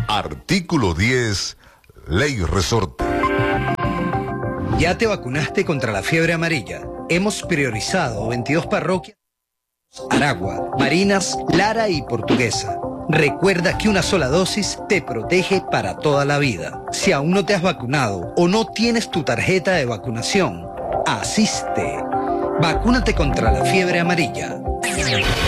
Artículo 10, Ley Resorte. ¿Ya te vacunaste contra la fiebre amarilla? Hemos priorizado 22 parroquias: Aragua, Barinas, Lara y Portuguesa. Recuerda que una sola dosis te protege para toda la vida. Si aún no te has vacunado o no tienes tu tarjeta de vacunación, asiste. Vacúnate contra la fiebre amarilla.